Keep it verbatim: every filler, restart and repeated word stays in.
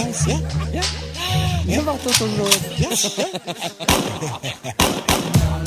Yes, yeah, yeah. Ja, wat tot een woord. Ja, ja.